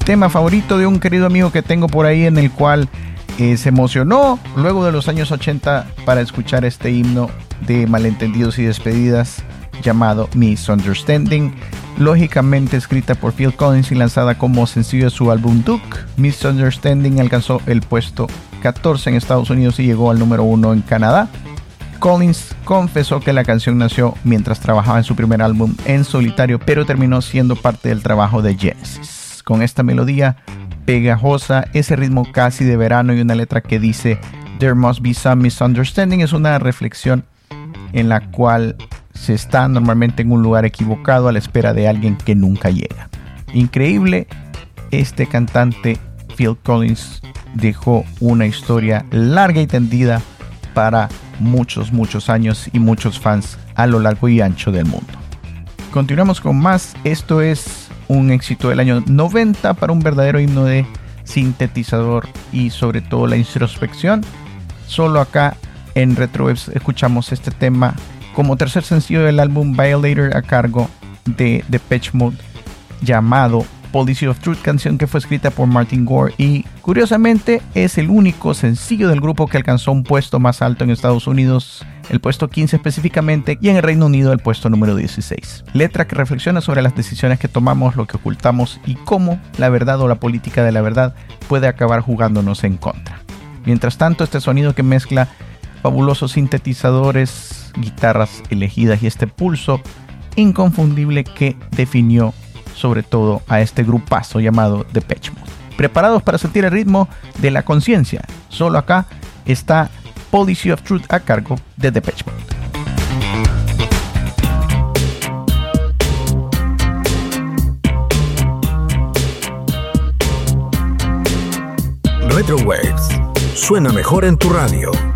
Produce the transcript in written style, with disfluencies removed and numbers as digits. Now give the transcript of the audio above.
tema favorito de un querido amigo que tengo por ahí, en el cual se emocionó luego de los años 80 para escuchar este himno de malentendidos y despedidas llamado Misunderstanding, lógicamente escrita por Phil Collins y lanzada como sencillo de su álbum Duke. Misunderstanding alcanzó el puesto 14 en Estados Unidos y llegó al número 1 en Canadá. Collins confesó que la canción nació mientras trabajaba en su primer álbum en solitario, pero terminó siendo parte del trabajo de Genesis. Con esta melodía pegajosa, ese ritmo casi de verano y una letra que dice "There must be some misunderstanding", es una reflexión en la cual se está normalmente en un lugar equivocado a la espera de alguien que nunca llega. Increíble, este cantante Phil Collins dejó una historia larga y tendida para muchos años y muchos fans a lo largo y ancho del mundo. Continuamos con más. Esto es un éxito del año 90 para un verdadero himno de sintetizador y sobre todo la introspección. Solo acá en Retrowaves escuchamos este tema como tercer sencillo del álbum Violator a cargo de Depeche Mode, llamado Policy of Truth, canción que fue escrita por Martin Gore y curiosamente es el único sencillo del grupo que alcanzó un puesto más alto en Estados Unidos, el puesto 15 específicamente, y en el Reino Unido el puesto número 16. Letra que reflexiona sobre las decisiones que tomamos, lo que ocultamos y cómo la verdad o la política de la verdad puede acabar jugándonos en contra. Mientras tanto, este sonido que mezcla fabulosos sintetizadores, guitarras elegidas y este pulso inconfundible que definió sobre todo a este grupazo llamado Depeche Mode. ¿Preparados para sentir el ritmo de la conciencia? Solo acá está Policy of Truth a cargo de Depeche Mode. Retrowaves suena mejor en tu radio.